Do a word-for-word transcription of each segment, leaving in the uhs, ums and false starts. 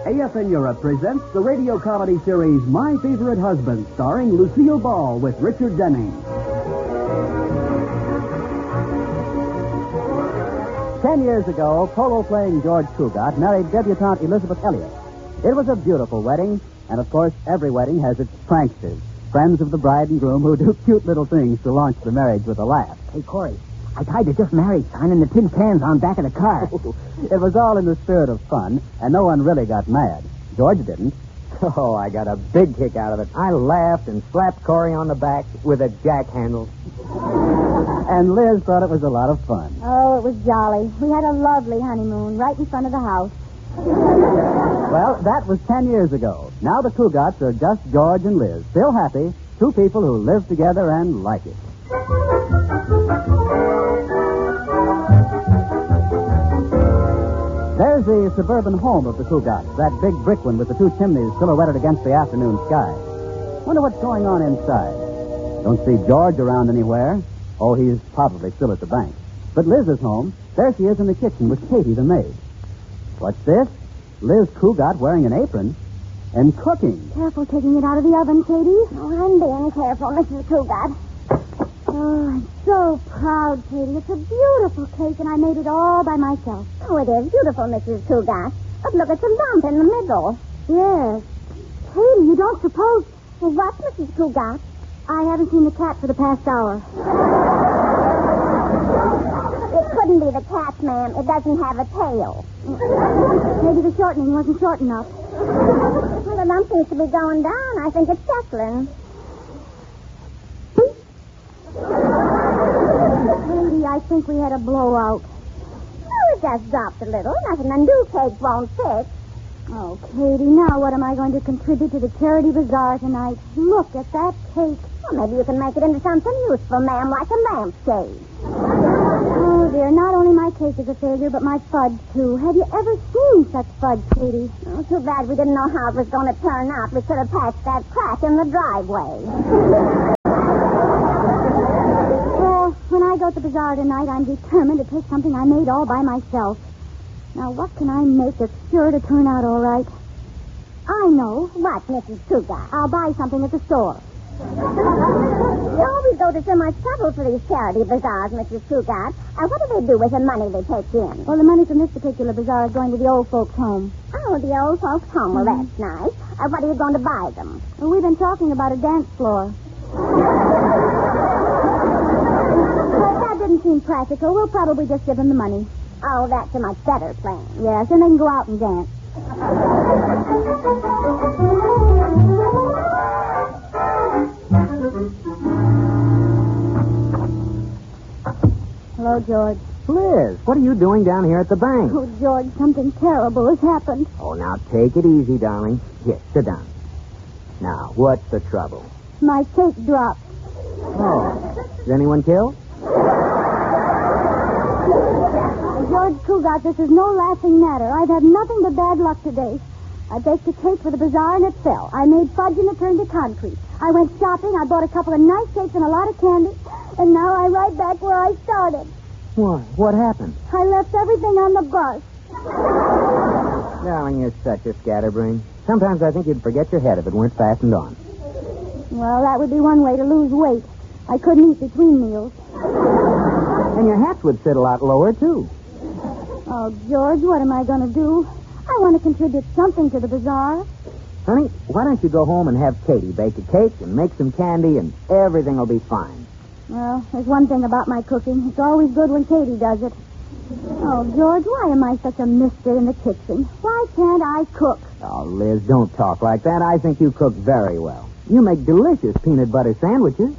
A F N Europe presents the radio comedy series My Favorite Husband, starring Lucille Ball with Richard Denning. Ten years ago, polo-playing George Cugat married debutante Elizabeth Elliott. It was a beautiful wedding, and of course, every wedding has its pranksters, friends of the bride and groom who do cute little things to launch the marriage with a laugh. Hey, Corey, I tied the just married sign in the tin cans on back of the car. It was all in the spirit of fun, and no one really got mad. George didn't. Oh, I got a big kick out of it. I laughed and slapped Corey on the back with a jack handle. And Liz thought it was a lot of fun. Oh, it was jolly. We had a lovely honeymoon right in front of the house. Well, that was ten years ago. Now the Cugats are just George and Liz, still happy, two people who live together and like it. There's the suburban home of the Cugats, that big brick one with the two chimneys silhouetted against the afternoon sky. Wonder what's going on inside. Don't see George around anywhere. Oh, he's probably still at the bank. But Liz is home. There she is in the kitchen with Katie, the maid. What's this? Liz Cugat wearing an apron and cooking. Careful taking it out of the oven, Katie. Oh, I'm being careful, Missus Cugat. Oh, I'm so proud, Katie. It's a beautiful cake, and I made it all by myself. Oh, it is beautiful, Missus Cugat. But look at the lump in the middle. Yes. Katie, you don't suppose... Well, what, Missus Cugat? I haven't seen the cat for the past hour. It couldn't be the cat, ma'am. It doesn't have a tail. Maybe the shortening wasn't short enough. Well, the lump seems to be going down. I think it's settling. Katie, I think we had a blowout. Oh, it just dropped a little. Nothing undue cake won't fix. Oh, Katie, now what am I going to contribute to the charity bazaar tonight? Look at that cake. Well, maybe you can make it into something useful, ma'am, like a lampshade. Oh, dear, not only my cake is a failure, but my fudge, too. Have you ever seen such fudge, Katie? Oh, too bad we didn't know how it was going to turn out. We could have patched that crack in the driveway. Well, when I go to the bazaar tonight, I'm determined to take something I made all by myself. Now, what can I make that's sure to turn out all right? I know. What, Missus Cugat? I'll buy something at the store. You always go to so much trouble for these charity bazaars, Missus Cugat. Uh, what do they do with the money they take in? Well, the money from this particular bazaar is going to the old folks' home. Oh, the old folks' home. Well, Mm-hmm. that's nice. Uh, what are you going to buy them? Well, we've been talking about a dance floor. But that didn't seem practical. We'll probably just give them the money. Oh, that's a much better plan. Yes, and they can go out and dance. Hello, George. Liz, what are you doing down here at the bank? Oh, George, something terrible has happened. Oh, now take it easy, darling. Here, sit down. Now, what's the trouble? My cake dropped. Oh, is anyone killed? George Cugat, this is no laughing matter. I've had nothing but bad luck today. I baked a cake for the bazaar and it fell. I made fudge and it turned to concrete. I went shopping. I bought a couple of nice cakes and a lot of candy. And now I'm right back where I started. What? What happened? I left everything on the bus. Darling, you're such a scatterbrain. Sometimes I think you'd forget your head if it weren't fastened on. Well, that would be one way to lose weight. I couldn't eat between meals. And your hats would sit a lot lower, too. Oh, George, what am I going to do? I want to contribute something to the bazaar. Honey, why don't you go home and have Katie bake a cake and make some candy and everything will be fine. Well, there's one thing about my cooking. It's always good when Katie does it. Oh, George, why am I such a misfit in the kitchen? Why can't I cook? Oh, Liz, don't talk like that. I think you cook very well. You make delicious peanut butter sandwiches.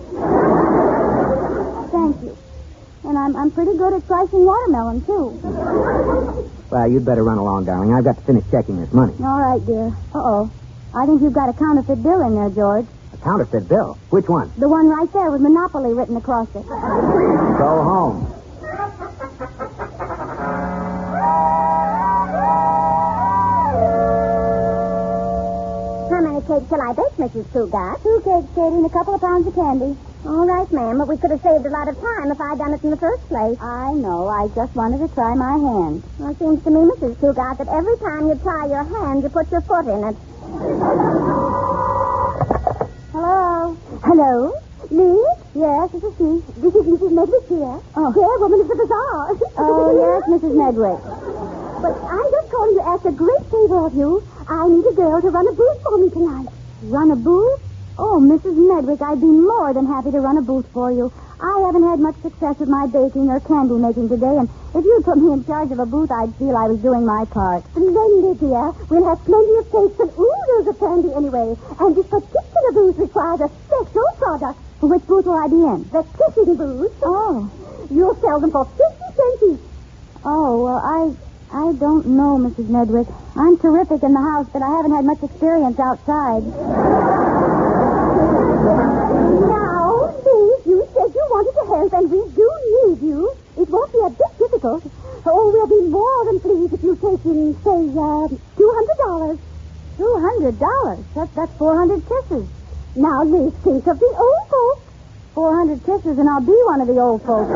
Thank you. And I'm I'm pretty good at slicing watermelon, too. Well, you'd better run along, darling. I've got to finish checking this money. All right, dear. Uh-oh. I think you've got a counterfeit bill in there, George. A counterfeit bill? Which one? The one right there with Monopoly written across it. Go home. How many cakes shall I bake, Missus Cugat? Two cakes, Katie, and a couple of pounds of candy. All right, ma'am, but we could have saved a lot of time if I'd done it in the first place. I know. I just wanted to try my hand. Well, it seems to me, Missus Cougat, that every time you try your hand, you put your foot in it. Hello? Hello? Me? Yes, this is she. This is Missus Medwick here. Oh. Chairwoman of the bazaar. Oh, yes, Missus Medwick. But I'm just calling to ask a great favor of you. I need a girl to run a booth for me tonight. Run a booth? Oh, Missus Medwick, I'd be more than happy to run a booth for you. I haven't had much success with my baking or candy making today, and if you'd put me in charge of a booth, I'd feel I was doing my part. Splendid, dear. We'll have plenty of cakes and oodles of candy anyway. And this particular booth requires a special product. Which booth will I be in? The kissing booth. Oh. You'll sell them for fifty cents each. Oh, well, I... I don't know, Missus Medwick. I'm terrific in the house, but I haven't had much experience outside. Now, Liz, you said you wanted to help, and we do need you. It won't be a bit difficult. Oh, we'll be more than pleased if you take in, say, uh, two hundred dollars. Two hundred dollars? That's, that's four hundred kisses. Now, Liz, think of the old folks. Four hundred kisses, and I'll be one of the old folks.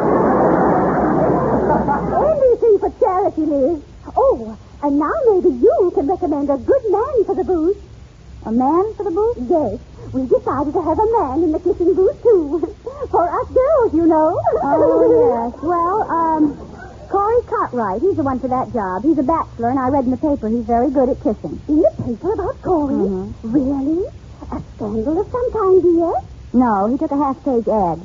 Anything for charity, Liz. Oh, and now maybe you can recommend a good man for the booth. A man for the booth? Yes. We decided to have a man in the kissing booth, too. For us girls, you know. Oh, yes. Well, um, Corey Cartwright, he's the one for that job. He's a bachelor, and I read in the paper he's very good at kissing. In the paper about Corey? Mm-hmm. Really? A scandal of some kind, dear? No, he took a half-page ad.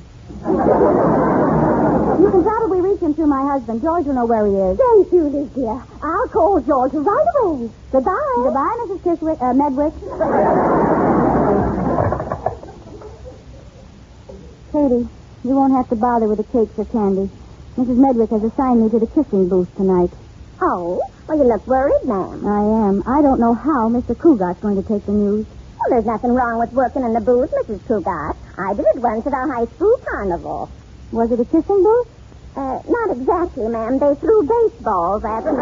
You can probably reach him through my husband. George will know where he is. Thank you, Liz, dear. I'll call George right away. Goodbye. Goodbye, Missus Kisswick, uh, Medwick. Katie, you won't have to bother with the cakes or candy. Missus Medwick has assigned me to the kissing booth tonight. Oh? Well, you look worried, ma'am. I am. I don't know how Mister Cougat's going to take the news. Well, there's nothing wrong with working in the booth, Missus Cougat. I did it once at our high school carnival. Was it a kissing booth? Uh, not exactly, ma'am. They threw baseballs at me.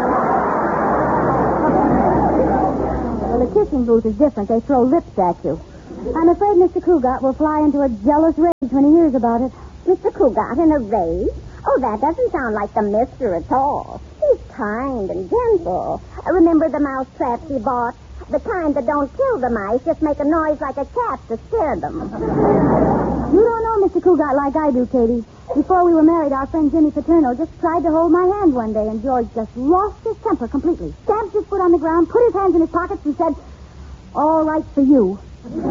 Well, the kissing booth is different. They throw lips at you. I'm afraid Mister Cougat will fly into a jealous rage when he hears about it. Mister Cougat in a rage? Oh, that doesn't sound like the mister at all. He's kind and gentle. Uh, remember the mouse traps he bought? The kind that don't kill the mice, just make a noise like a cat to scare them. You don't know Mister Cougat like I do, Katie. Before we were married, our friend Jimmy Paterno just tried to hold my hand one day, and George just lost his temper completely. Stamped his foot on the ground, put his hands in his pockets, and said, "All right for you."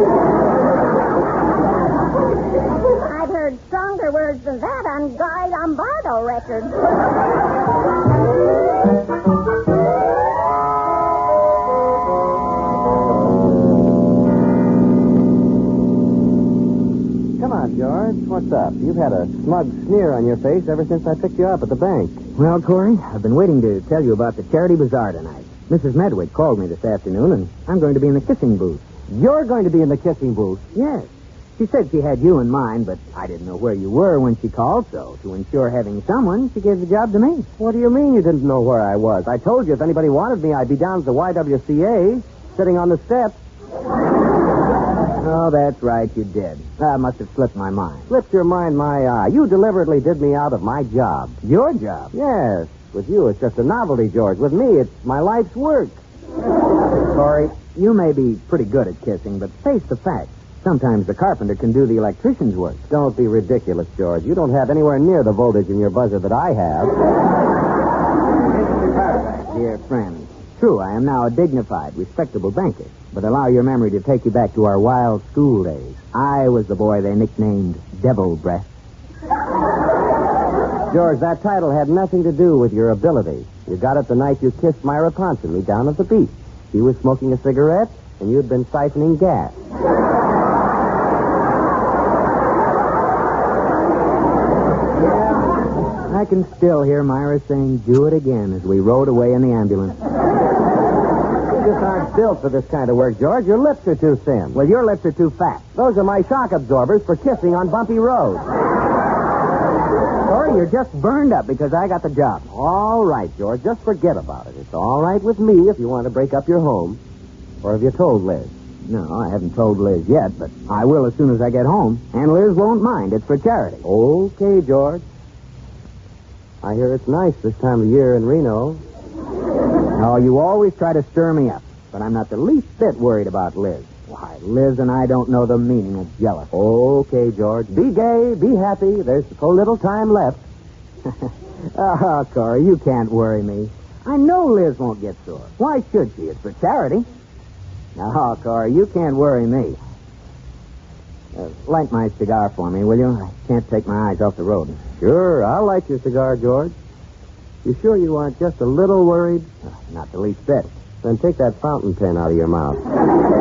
I've heard stronger words than that on Guy Lombardo records. Come on, George. What's up? You've had a smug sneer on your face ever since I picked you up at the bank. Well, Corey, I've been waiting to tell you about the charity bazaar tonight. Missus Medwick called me this afternoon, and I'm going to be in the kissing booth. You're going to be in the kissing booth? Yes. She said she had you in mind, but I didn't know where you were when she called, so to ensure having someone, she gave the job to me. What do you mean you didn't know where I was? I told you if anybody wanted me, I'd be down at the Y W C A, sitting on the steps. Oh, that's right, you did. That must have slipped my mind. Slipped your mind, my eye. You deliberately did me out of my job. Your job? Yes. With you, it's just a novelty, George. With me, it's my life's work. Corey, you may be pretty good at kissing, but face the facts. Sometimes the carpenter can do the electrician's work. Don't be ridiculous, George. You don't have anywhere near the voltage in your buzzer that I have. Dear friend, true, I am now a dignified, respectable banker. But allow your memory to take you back to our wild school days. I was the boy they nicknamed Devil Breath. George, that title had nothing to do with your ability. You got it the night you kissed Myra Ponsonby down at the beach. She was smoking a cigarette, and you'd been siphoning gas. I can still hear Myra saying, "Do it again," as we rode away in the ambulance. You just aren't built for this kind of work, George. Your lips are too thin. Well, your lips are too fat. Those are my shock absorbers for kissing on bumpy roads. Corey, you're just burned up because I got the job. All right, George. Just forget about it. It's all right with me if you want to break up your home. Or have you told Liz? No, I haven't told Liz yet, but I will as soon as I get home. And Liz won't mind. It's for charity. Okay, George. I hear it's nice this time of year in Reno. Oh, you always try to stir me up, but I'm not the least bit worried about Liz. Why, Liz and I don't know the meaning of jealousy. Okay, George. Be gay, be happy. There's so little time left. Oh, Corey, you can't worry me. I know Liz won't get sore. Why should she? It's for charity. Oh, Corey, you can't worry me. Uh, light my cigar for me, will you? I can't take my eyes off the road. Sure, I'll light your cigar, George. You sure you aren't just a little worried? Uh, not the least bit. Then take that fountain pen out of your mouth.